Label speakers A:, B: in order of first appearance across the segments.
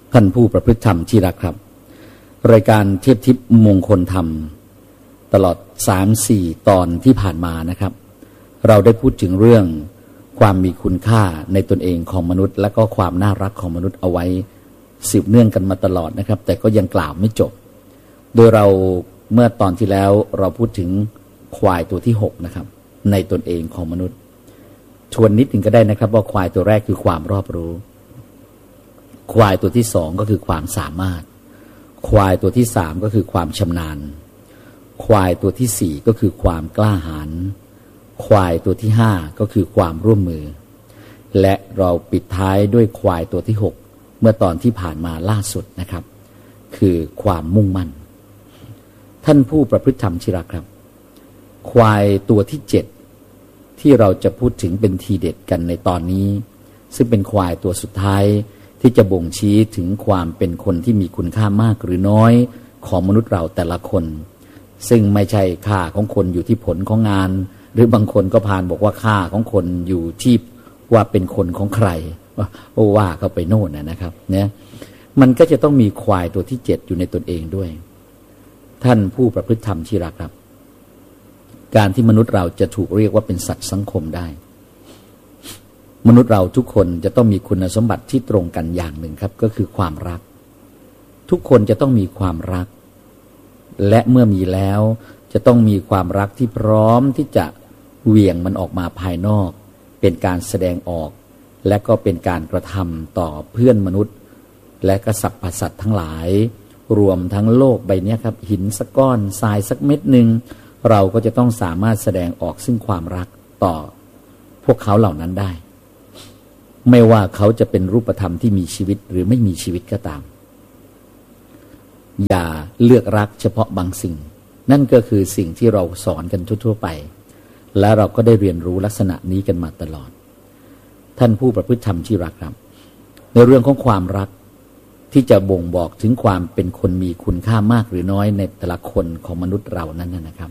A: ท่านผู้ประพฤติธรรมที่รักครับรายการเทพทิพย์มงคลธรรมตลอด 3-4 ตอนที่ผ่านมานะครับเราได้พูดถึงเรื่องความมีคุณค่าในตนเองของมนุษย์และก็ความน่ารักของมนุษย์เอาไว้สืบเนื่องกันมาตลอดนะครับแต่ก็ยังกล่าวไม่จบโดยเราเมื่อตอนที่แล้วเราพูดถึงควายตัวที่6นะครับในตนเองของมนุษย์ทวนนิดหนึ่งก็ได้นะครับว่าควายตัวแรกคือความรอบรู้ควายตัวที่2ก็คือความสามารถควายตัวที่3ก็คือความชำนาญควายตัวที่4ก็คือความกล้าหาญควายตัวที่5ก็คือความร่วมมือและเราปิดท้ายด้วยควายตัวที่6เมื่อตอนที่ผ่านมาล่าสุดนะครับคือความมุ่งมั่นท่านผู้ประพฤติธรรมที่รักครับควายตัวที่7ที่เราจะพูดถึงเป็นทีเด็ดกันในตอนนี้ซึ่งเป็นควายตัวสุดท้ายที่จะบ่งชี้ถึงความเป็นคนที่มีคุณค่ามากหรือน้อยของมนุษย์เราแต่ละคนซึ่งไม่ใช่ค่าของคนอยู่ที่ผลของงานหรือบางคนก็พานบอกว่าค่าของคนอยู่ที่ว่าเป็นคนของใครว่าเขาไปโน่นนะครับเนี่ยมันก็จะต้องมีควายตัวที่7อยู่ในตนเองด้วยท่านผู้ประพฤติธรรมที่รักครับการที่มนุษย์เราจะถูกเรียกว่าเป็นสัตว์สังคมได้มนุษย์เราทุกคนจะต้องมีคุณสมบัติที่ตรงกันอย่างหนึ่งครับก็คือความรักทุกคนจะต้องมีความรักและเมื่อมีแล้วจะต้องมีความรักที่พร้อมที่จะเหวี่ยงมันออกมาภายนอกเป็นการแสดงออกและก็เป็นการกระทำต่อเพื่อนมนุษย์และก็สรรพสัตว์ทั้งหลายรวมทั้งโลกใบนี้ครับหินสักก้อนทรายสักเม็ดหนึ่งเราก็จะต้องสามารถแสดงออกซึ่งความรักต่อพวกเขาเหล่านั้นได้ไม่ว่าเขาจะเป็นรูปธรรมที่มีชีวิตหรือไม่มีชีวิตก็ตามอย่าเลือกรักเฉพาะบางสิ่งนั่นก็คือสิ่งที่เราสอนกันทั่วๆไปและเราก็ได้เรียนรู้ลักษณะนี้กันมาตลอดท่านผู้ประพฤติธรรมที่รักครับในเรื่องของความรักที่จะบ่งบอกถึงความเป็นคนมีคุณค่ามากหรือน้อยในแต่ละคนของมนุษย์เรานั้นนะครับ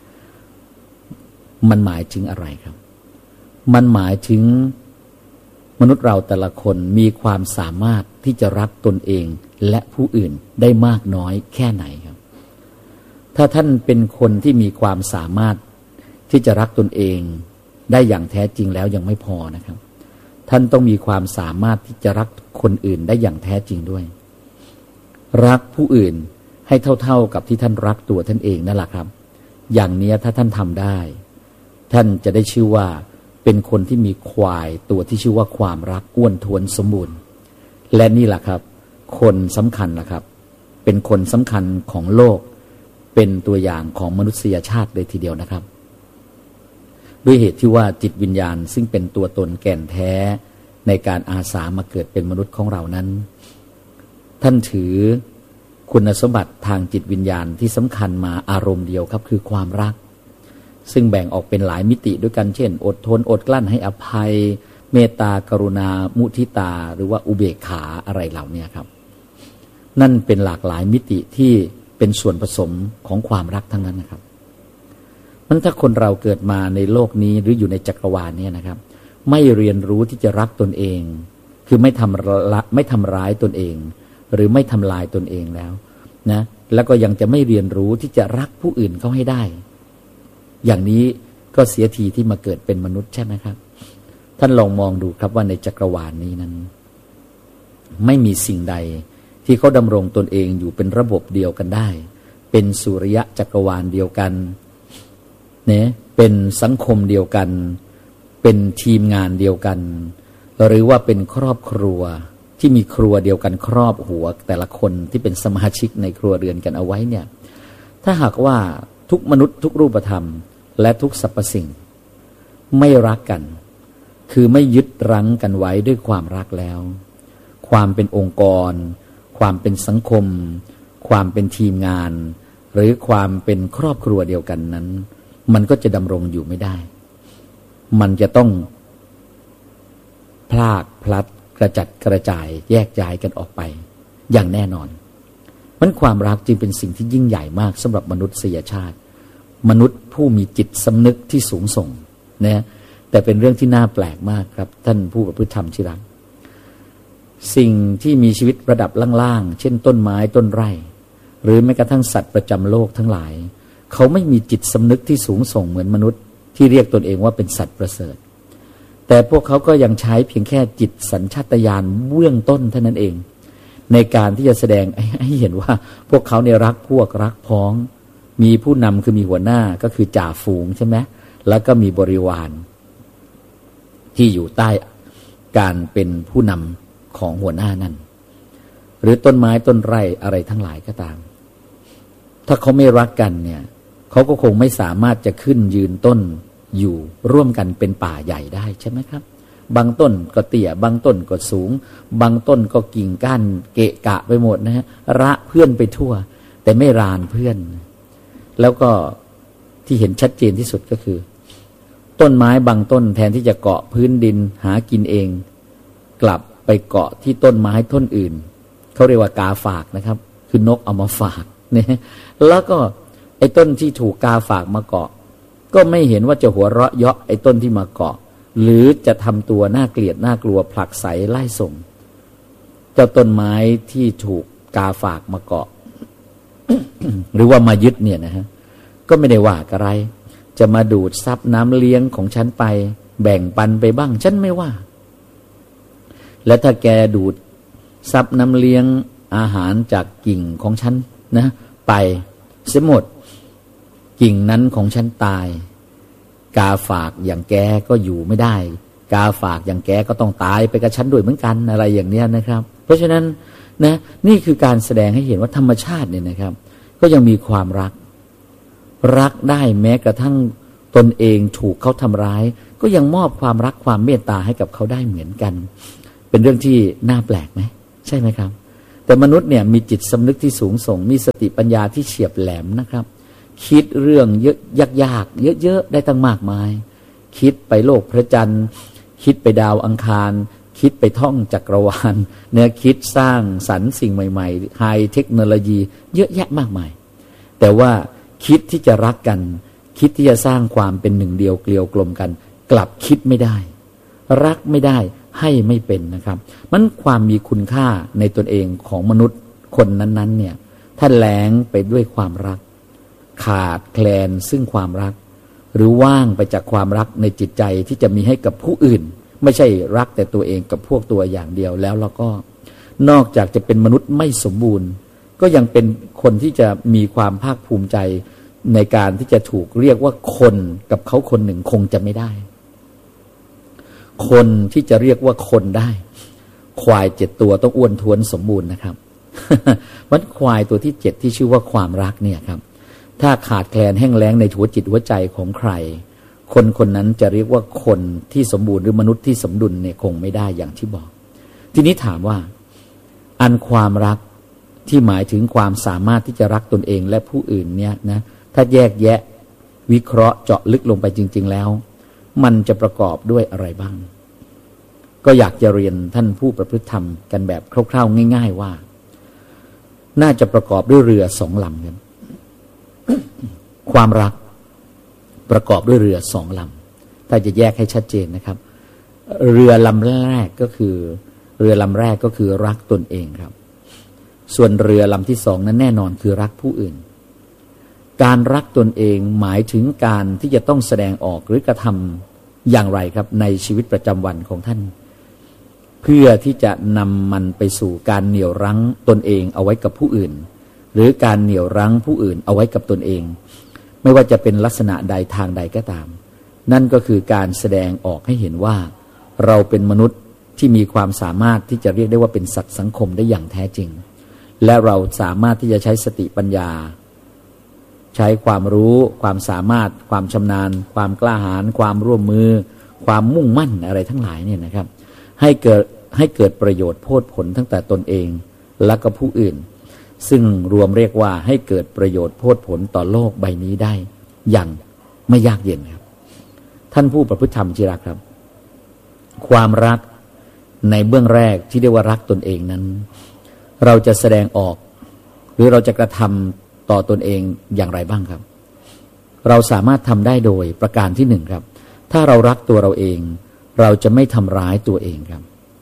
A: มันหมายถึงอะไรครับมันหมายถึงมนุษย์เราแต่ละคนมีความสามารถที่จะรักตนเองและผู้อื่นได้มากน้อยแค่ไหนครับถ้าท่านเป็นคนที่มีความสามารถที่จะรักตนเองได้อย่างแท้จริงแล้วยังไม่พอนะครับท่านต้องมีความสามารถที่จะรักคนอื่นได้อย่างแท้จริงด้วยรักผู้อื่นให้เท่าๆกับที่ท่านรักตัวท่านเองนั่นแหละครับอย่างนี้ถ้าท่านทำได้ท่านจะได้ชื่อว่าเป็นคนที่มีควายตัวที่ชื่อว่าความรักอ้วนท้วนสมบูรณ์และนี่แหละครับคนสำคัญล่ะครับเป็นคนสำคัญของโลกเป็นตัวอย่างของมนุษยชาติเลยทีเดียวนะครับด้วยเหตุที่ว่าจิตวิญญาณซึ่งเป็นตัวตนแก่นแท้ในการอาสามาเกิดเป็นมนุษย์ของเรานั้นท่านถือคุณสมบัติทางจิตวิญญาณที่สำคัญมาอารมณ์เดียวครับคือความรักซึ่งแบ่งออกเป็นหลายมิติด้วยกันเช่นอดทนอดกลั้นให้อภัยเมตตากรุณามุทิตาหรือว่าอุเบกขาอะไรเหล่านี้ครับนั่นเป็นหลากหลายมิติที่เป็นส่วนผสมของความรักทั้งนั้นนะครับมันถ้าคนเราเกิดมาในโลกนี้หรืออยู่ในจักรวาลนี้นะครับไม่เรียนรู้ที่จะรักตนเองคือไม่ทำร้ายตนเองหรือไม่ทำลายตนเองแล้วนะแล้วก็ยังจะไม่เรียนรู้ที่จะรักผู้อื่นเขาให้ได้อย่างนี้ก็เสียทีที่มาเกิดเป็นมนุษย์ใช่ไหมครับท่านลองมองดูครับว่าในจักรวาลนี้นั้นไม่มีสิ่งใดที่เขาดำรงตนเองอยู่เป็นระบบเดียวกันได้เป็นสุริยะจักรวาลเดียวกันเนี่ยเป็นสังคมเดียวกันเป็นทีมงานเดียวกันหรือว่าเป็นครอบครัวที่มีครัวเดียวกันครอบหัวแต่ละคนที่เป็นสมาชิกในครัวเรือนกันเอาไว้เนี่ยถ้าหากว่าทุกมนุษย์ทุกรูปธรรมและทุกสรรพสิ่งไม่รักกันคือไม่ยึดรั้งกันไว้ด้วยความรักแล้วความเป็นองค์กรความเป็นสังคมความเป็นทีมงานหรือความเป็นครอบครัวเดียวกันนั้นมันก็จะดำรงอยู่ไม่ได้มันจะต้องพลากพลัดกระจัดกระจายแยกย้ายกันออกไปอย่างแน่นอนมันความรักจึงเป็นสิ่งที่ยิ่งใหญ่มากสำหรับมนุษยชาติมนุษย์ผู้มีจิตสำนึกที่สูงส่งนะแต่เป็นเรื่องที่น่าแปลกมากครับท่านผู้ประพฤติธรรมที่รักสิ่งที่มีชีวิตระดับล่างๆเช่นต้นไม้ต้นไร่หรือแม้กระทั่งสัตว์ประจำโลกทั้งหลายเขาไม่มีจิตสำนึกที่สูงส่งเหมือนมนุษย์ที่เรียกตนเองว่าเป็นสัตว์ประเสริฐแต่พวกเขาก็ยังใช้เพียงแค่จิตสัญชาตญาณเบื้องต้นเท่านั้นเองในการที่จะแสดงให้เห็นว่าพวกเขาเนี่ยรักพวกรักพ้องมีผู้นำคือมีหัวหน้าก็คือจ่าฝูงใช่ไหมแล้วก็มีบริวารที่อยู่ใต้การเป็นผู้นำของหัวหน้านั่นหรือต้นไม้ต้นไร่อะไรทั้งหลายก็ตามถ้าเขาไม่รักกันเนี่ยเขาก็คงไม่สามารถจะขึ้นยืนต้นอยู่ร่วมกันเป็นป่าใหญ่ได้ใช่ไหมครับบางต้นก็เตี้ยบางต้นก็สูงบางต้นก็กิ่งก้านเกะกะไปหมดนะฮะระเพื่อนไปทั่วแต่ไม่รานเพื่อนแล้วก็ที่เห็นชัดเจนที่สุดก็คือต้นไม้บางต้นแทนที่จะเกาะพื้นดินหากินเองกลับไปเกาะที่ต้นไม้ต้นอื่นเขาเรียกว่ากาฝากนะครับคือนกเอามาฝากเนี่ยแล้วก็ไอ้ต้นที่ถูกกาฝากมาเกาะก็ไม่เห็นว่าจะหัวเราะเยาะไอ้ต้นที่มาเกาะหรือจะทำตัวน่าเกลียดน่ากลัวผลักไสไล่ส่งเจ้าต้นไม้ที่ถูกกาฝากมาเกาะ หรือว่ามายึดเนี่ยนะฮะก็ไม่ได้ว่าอะไรจะมาดูดซับน้ำเลี้ยงของฉันไปแบ่งปันไปบ้างฉันไม่ว่าและถ้าแกดูดซับน้ำเลี้ยงอาหารจากกิ่งของฉันนะไปเสียหมดกิ่งนั้นของฉันตายกาฝากอย่างแกก็อยู่ไม่ได้กาฝากอย่างแกก็ต้องตายไปกับฉันด้วยเหมือนกันอะไรอย่างนี้นะครับเพราะฉะนั้นนะนี่คือการแสดงให้เห็นว่าธรรมชาติเนี่ยนะครับก็ยังมีความรักได้แม้กระทั่งตนเองถูกเขาทำร้ายก็ยังมอบความรักความเมตตาให้กับเขาได้เหมือนกันเป็นเรื่องที่น่าแปลกไหมใช่ไหมครับแต่มนุษย์เนี่ยมีจิตสำนึกที่สูงส่งมีสติปัญญาที่เฉียบแหลมนะครับคิดเรื่องเยอะยากๆเยอะๆได้ตั้งมากมายคิดไปโลกพระจันทร์คิดไปดาวอังคารคิดไปท่องจักรวาลเนี่ยคิดสร้างสรรค์สิ่งใหม่ๆไฮเทคโนโลยีเยอะแยะมากมายแต่ว่าคิดที่จะรักกันคิดที่จะสร้างความเป็นหนึ่งเดียวเกลียวกลมกันกลับคิดไม่ได้รักไม่ได้ให้ไม่เป็นนะครับมันความมีคุณค่าในตนเองของมนุษย์คนนั้นๆเนี่ยถ้าแล้งไปด้วยความรักขาดแคลนซึ่งความรักหรือว่างไปจากความรักในจิตใจที่จะมีให้กับผู้อื่นไม่ใช่รักแต่ตัวเองกับพวกตัวอย่างเดียวแล้วเราก็นอกจากจะเป็นมนุษย์ไม่สมบูรณ์ก็ยังเป็นคนที่จะมีความภาคภูมิใจในการที่จะถูกเรียกว่าคนกับเขาคนหนึ่งคงจะไม่ได้คนที่จะเรียกว่าคนได้ควาย7ตัวต้องอ้วนท้วนสมบูรณ์นะครับ วันควายตัวที่7ที่ชื่อว่าความรักเนี่ยครับถ้าขาดแคลนแห้งแล้งในหัวจิตหัวใจของใครคนคนนั้นจะเรียกว่าคนที่สมบูรณ์หรือมนุษย์ที่สมดุลเนี่ยคงไม่ได้อย่างที่บอกทีนี้ถามว่าอันความรักที่หมายถึงความสามารถที่จะรักตนเองและผู้อื่นเนี่ยนะถ้าแยกแยะวิเคราะห์เจาะลึกลงไปจริงๆแล้วมันจะประกอบด้วยอะไรบ้างก็อยากจะเรียนท่านผู้ประพฤติธรรมกันแบบคร่าวๆง่ายๆว่าน่าจะประกอบด้วยเรือ2 ลำครับความรักประกอบด้วยเรือ2 ลำถ้าจะแยกให้ชัดเจนนะครับเรือลำแรกก็คือรักตนเองครับส่วนเรือลำที่2นั้นแน่นอนคือรักผู้อื่นการรักตนเองหมายถึงการที่จะต้องแสดงออกหรือกระทำอย่างไรครับในชีวิตประจำวันของท่านเพื่อที่จะนำมันไปสู่การเหนี่ยวรั้งตนเองเอาไว้กับผู้อื่นหรือการเหนี่ยวรั้งผู้อื่นเอาไว้กับตนเองไม่ว่าจะเป็นลักษณะใดทางใดก็ตามนั่นก็คือการแสดงออกให้เห็นว่าเราเป็นมนุษย์ที่มีความสามารถที่จะเรียกได้ว่าเป็นสัตว์สังคมได้อย่างแท้จริงและเราสามารถที่จะใช้สติปัญญาใช้ความรู้ความสามารถความชำนาญความกล้าหาญความร่วมมือความมุ่งมั่นอะไรทั้งหลายเนี่ยนะครับให้เกิดประโยชน์โพดผลตั้งแต่ตนเองและก็ผู้อื่นซึ่งรวมเรียกว่าให้เกิดประโยชน์โพดผลต่อโลกใบนี้ได้อย่างไม่ยากเย็นครับท่านผู้ประพฤติธรรมที่รักครับความรักในเบื้องแรกที่เรียกว่ารักตนเองนั้นเราจะแสดงออกหรือเราจะกระทำต่อตนเองอย่างไรบ้างครับเราสามารถทำได้โดยประการที่1ครับถ้าเรารักตัวเราเองเราจะไม่ทำร้ายตัวเองครับ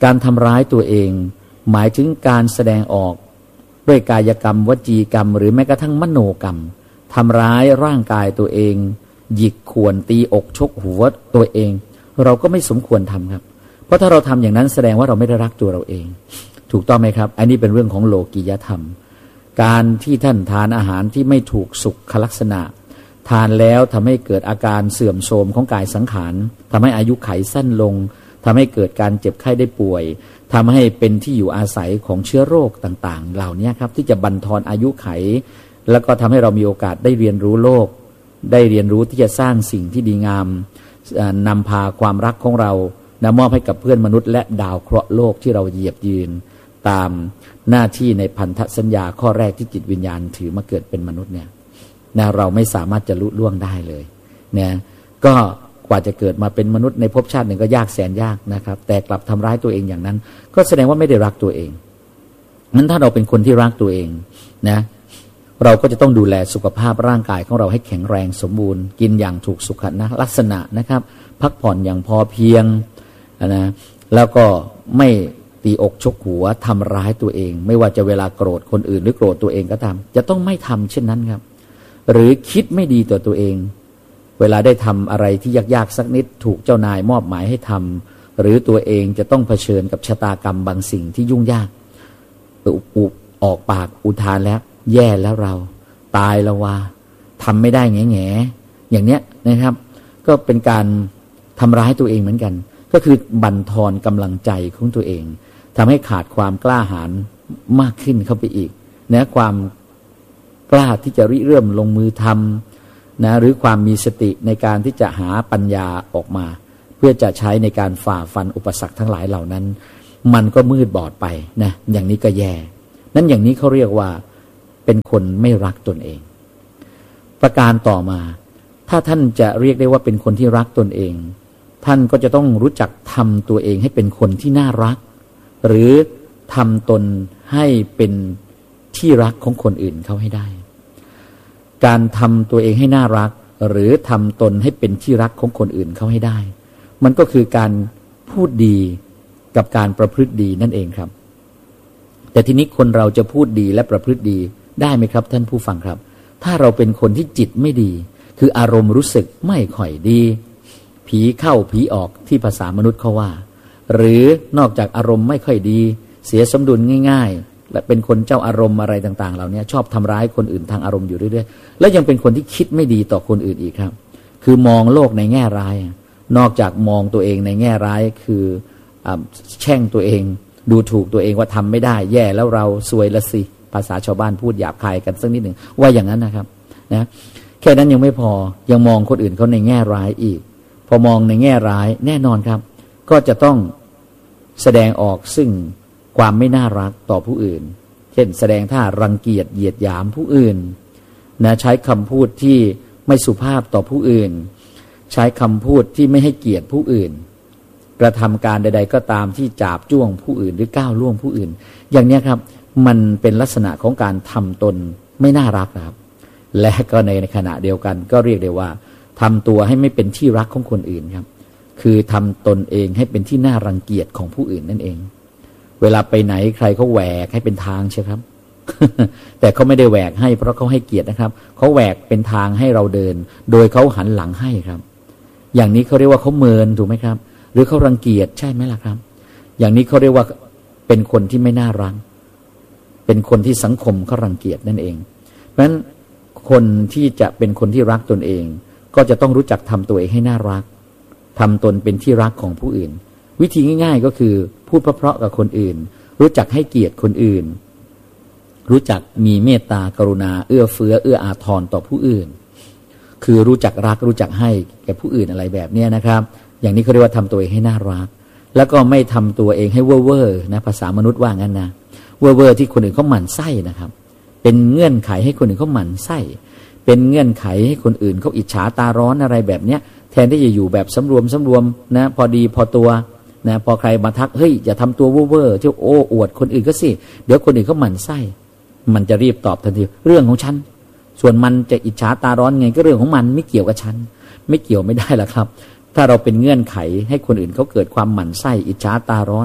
A: การทำร้ายตัวเองหมายถึงการแสดงออกด้วยกายกรรมวจีกรรมหรือแม้กระทั่งมโนกรรมทำร้ายร่างกายตัวเองหยิกข่วนตีอกชกหัวตัวเองเราก็ไม่สมควรทำครับเพราะถ้าเราทำอย่างนั้นแสดงว่าเราไม่ได้รักตัวเราเองถูกต้องไหมครับอันนี้เป็นเรื่องของโลกียธรรมการที่ท่านทานอาหารที่ไม่ถูกสุขลักษณะทานแล้วทำให้เกิดอาการเสื่อมโทรมของกายสังขารทำให้อายุขัยสั้นลงทำให้เกิดการเจ็บไข้ได้ป่วยทำให้เป็นที่อยู่อาศัยของเชื้อโรคต่างๆเหล่านี้ครับที่จะบั่นทอนอายุขัยแล้วก็ทำให้เรามีโอกาสได้เรียนรู้โลกได้เรียนรู้ที่จะสร้างสิ่งที่ดีงามนำพาความรักของเรามอบให้กับเพื่อนมนุษย์และดาวเคราะห์โลกที่เราเหยียบยืนตามหน้าที่ในพันธสัญญาข้อแรกที่จิตวิญญาณถือมาเกิดเป็นมนุษย์เนี่ยเราไม่สามารถจะลุล่วงได้เลยเนี่ยก็กว่าจะเกิดมาเป็นมนุษย์ในภพชาติหนึ่งก็ยากแสนยากนะครับแต่กลับทำร้ายตัวเองอย่างนั้นก็แสดงว่าไม่ได้รักตัวเองงั้นถ้าเราเป็นคนที่รักตัวเองนะเราก็จะต้องดูแลสุขภาพร่างกายของเราให้แข็งแรงสมบูรณ์กินอย่างถูกสุขลักษณะนะครับพักผ่อนอย่างพอเพียงนะแล้วก็ไม่ตีอกชกหัวทำร้ายตัวเองไม่ว่าจะเวลาโกรธคนอื่นหรือโกรธตัวเองก็ตามจะต้องไม่ทำเช่นนั้นครับหรือคิดไม่ดีต่อตัวเองเวลาได้ทำอะไรที่ยากๆสักนิดถูกเจ้านายมอบหมายให้ทำหรือตัวเองจะต้องเผชิญกับชะตากรรมบางสิ่งที่ยุ่งยากออกปากอุทานแล้วแย่แล้วเราตายแล้วว่าทำไม่ได้แง่ๆอย่างเนี้ยนะครับก็เป็นการทำร้ายตัวเองเหมือนกันก็คือบั่นทอนกำลังใจของตัวเองทำให้ขาดความกล้าหาญมากขึ้นเข้าไปอีกนะความกล้าที่จะริเริ่มลงมือทำนะหรือความมีสติในการที่จะหาปัญญาออกมาเพื่อจะใช้ในการฝ่าฟันอุปสรรคทั้งหลายเหล่านั้นมันก็มืดบอดไปนะอย่างนี้ก็แย่นั้นอย่างนี้เขาเรียกว่าเป็นคนไม่รักตนเองประการต่อมาถ้าท่านจะเรียกได้ว่าเป็นคนที่รักตนเองท่านก็จะต้องรู้จักทำตัวเองให้เป็นคนที่น่ารักหรือทำตนให้เป็นที่รักของคนอื่นเขาให้ได้การทำตัวเองให้น่ารักหรือทำตนให้เป็นที่รักของคนอื่นเขาให้ได้มันก็คือการพูดดีกับการประพฤติดีนั่นเองครับแต่ทีนี้คนเราจะพูดดีและประพฤติดีได้ไหมครับท่านผู้ฟังครับถ้าเราเป็นคนที่จิตไม่ดีคืออารมณ์รู้สึกไม่ค่อยดีผีเข้าผีออกที่ภาษามนุษย์เขาว่าหรือนอกจากอารมณ์ไม่ค่อยดีเสียสมดุลง่ายๆและเป็นคนเจ้าอารมณ์อะไรต่างๆเหล่านี้ชอบทำร้ายคนอื่นทางอารมณ์อยู่เรื่อยๆแล้วยังเป็นคนที่คิดไม่ดีต่อคนอื่นอีกครับคือมองโลกในแง่ร้ายนอกจากมองตัวเองในแง่ร้ายคือแช่งตัวเองดูถูกตัวเองว่าทำไม่ได้แย่แล้วเราซวยละสิภาษาชาวบ้านพูดหยาบคายกันสักนิดหนึ่งว่าอย่างนั้นนะครับนะแค่นั้นยังไม่พอยังมองคนอื่นเขาในแง่ร้ายอีกพอมองในแง่ร้ายแน่นอนครับก็จะต้องแสดงออกซึ่งความไม่น่ารักต่อผู้อื่นเช่นแสดงท่ารังเกียจเหยียดหยามผู้อื่นนะใช้คำพูดที่ไม่สุภาพต่อผู้อื่นใช้คำพูดที่ไม่ให้เกียรติผู้อื่นกระทำการใดๆก็ตามที่จาบจ้วงผู้อื่นหรือก้าวล่วงผู้อื่นอย่างนี้ครับมันเป็นลักษณะของการทำตนไม่น่ารักนะครับและก็ในขณะเดียวกันก็เรียกได้ว่าทำตัวให้ไม่เป็นที่รักของคนอื่นครับคือทำตนเองให้เป็นที่น่ารังเกียจของผู้อื่นนั่นเองเวลาไปไหนใครเขาแหวกให้เป็นทางใช่ครับ แต่เขาไม่ได้แหวกให้เพราะเขาให้เกียรตินะครับเขาแหวกเป็นทางให้เราเดินโดยเขาหันหลังให้ครับอย่างนี้เขาเรียกว่าเขาเมินถูกไหมครับหรือเขารังเกียจใช่ไหมล่ะครับอย่างนี้เขาเรียกว่าเป็นคนที่ไม่น่ารักเป็นคนที่สังคมเขารังเกียจนั่นเองเพราะฉะนั้นคนที่จะเป็นคนที่รักตนเองก็จะต้องรู้จักทำตัวเองให้น่ารักทำตนเป็นที่รักของผู้อื่นวิธีง่ายๆก็คือพูดเพราะๆกับคนอื่นรู้จักให้เกียรติคนอื่นรู้จักมีเมตตากรุณาเอื้อเฟื้อเอื้ออาทรต่อผู้อื่นคือรู้จักรักรู้จักให้แก่ผู้อื่นอะไรแบบนี้นะครับอย่างนี้เขาเรียกว่าทำตัวเองให้น่ารักแล้วก็ไม่ทำตัวเองให้เว่อร์นะภาษามนุษย์ว่างั้นนะเว่อร์ที่คนอื่นเขาหมั่นไส้นะครับเป็นเงื่อนไขให้คนอื่นเขาหมั่นไส้เป็นเงื่อนไขให้คนอื่นเขาอิจฉาตาร้อนอะไรแบบเนี้ยแทนที่จะอยู่แบบสำรวมนะพอดีพอตัวนะพอใครมาทักเฮ้ยอย่าทำตัวเว่อร์ที่โอ้อวดคนอื่นก็สิเดี๋ยวคนอื่นเขาหมั่นไส้มันจะรีบตอบทันทีเรื่องของฉันส่วนมันจะอิจฉาตาร้อนไงก็เรื่องของมันไม่เกี่ยวกับฉันไม่เกี่ยวไม่ได้หรอกครับถ้าเราเป็นเงื่อนไขให้คนอื่นเขาเกิดความหมั่นไส้อิจฉาตาร้อน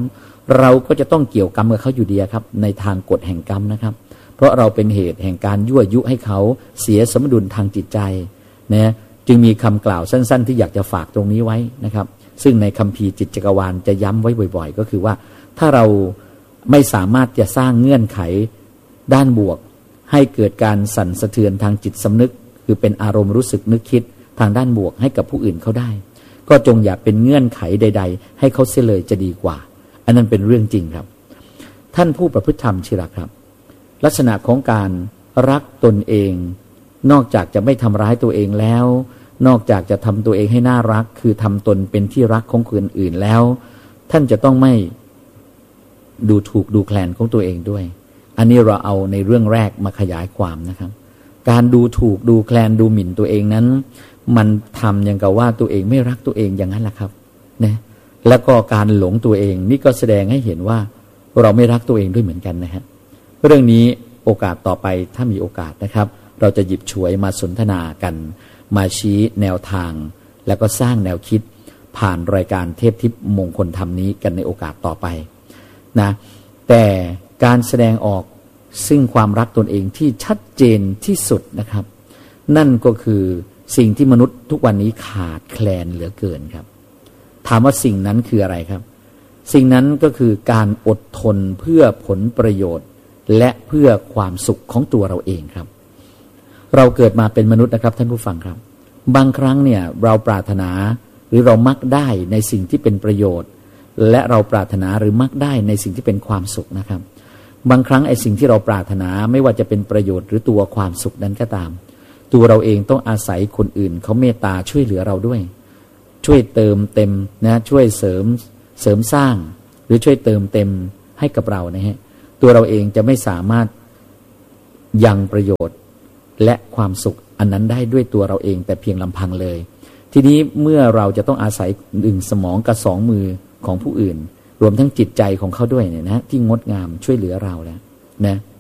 A: เราก็จะต้องเกี่ยวกรรมกับเขาอยู่ดีครับในทางกฎแห่งกรรมนะครับเพราะเราเป็นเหตุแห่งการยั่วยุให้เขาเสียสมดุลทางจิตใจนะจึงมีคำกล่าวสั้นๆที่อยากจะฝากตรงนี้ไว้นะครับซึ่งในคัมภีร์จิตจักรวาลจะย้ำไว้บ่อยๆก็คือว่าถ้าเราไม่สามารถจะสร้างเงื่อนไขด้านบวกให้เกิดการสั่นสะเทือนทางจิตสำนึกคือเป็นอารมณ์รู้สึกนึกคิดทางด้านบวกให้กับผู้อื่นเขาได้ก็จงอย่าเป็นเงื่อนไขใดๆให้เขาเสียเลยจะดีกว่าอันนั้นเป็นเรื่องจริงครับท่านผู้ประพฤติธรรมที่รักครับลักษณะของการรักตนเองนอกจากจะไม่ทำร้ายตัวเองแล้วนอกจากจะทำตัวเองให้น่ารักคือทำตนเป็นที่รักของคนอื่นแล้วท่านจะต้องไม่ดูถูกดูแคลนของตัวเองด้วยอันนี้เราเอาในเรื่องแรกมาขยายความนะครับการดูถูกดูแคลนดูหมิ่นตัวเองนั้นมันทำอย่างกับว่าตัวเองไม่รักตัวเองอย่างนั้นแหละครับนะแล้วก็การหลงตัวเองนี่ก็แสดงให้เห็นว่าเราไม่รักตัวเองด้วยเหมือนกันนะฮะเรื่องนี้โอกาสต่อไปถ้ามีโอกาสนะครับเราจะหยิบฉวยมาสนทนากันมาชี้แนวทางแล้วก็สร้างแนวคิดผ่านรายการเทพทิพย์มงคลธรรมนี้กันในโอกาสต่อไปนะแต่การแสดงออกซึ่งความรักตนเองที่ชัดเจนที่สุดนะครับนั่นก็คือสิ่งที่มนุษย์ทุกวันนี้ขาดแคลนเหลือเกินครับถามว่าสิ่งนั้นคืออะไรครับสิ่งนั้นก็คือการอดทนเพื่อผลประโยชน์และเพื่อความสุขของตัวเราเองครับเราเกิดมาเป็นมนุษย์นะครับท่านผู้ฟังครับบางครั้งเนี่ยเราปรารถนาหรือเรามักได้ในสิ่งที่เป็นประโยชน์และเราปรารถนาหรือมักได้ในสิ่งที่เป็นความสุขนะครับบางครั้งไอ้สิ่งที่เราปรารถนาไม่ว่าจะเป็นประโยชน์หรือตัวความสุขนั้นก็ตามตัวเราเองต้องอาศัยคนอื่นเขาเมตตาช่วยเหลือเราด้วยช่วยเติมเต็มนะช่วยเสริมสร้างหรือช่วยเติมเต็มให้กับเรานะฮะตัวเราเองจะไม่สามารถยังประโยชน์และความสุขอันนั้นได้ด้วยตัวเราเองแต่เพียงลำพังเลยทีนี้เมื่อเราจะต้องอาศัย1 สมองกับ2 มือของผู้อื่นรวมทั้งจิตใจของเขาด้วยเนี่ยนะที่งดงามช่วยเหลือเราแล้วนะ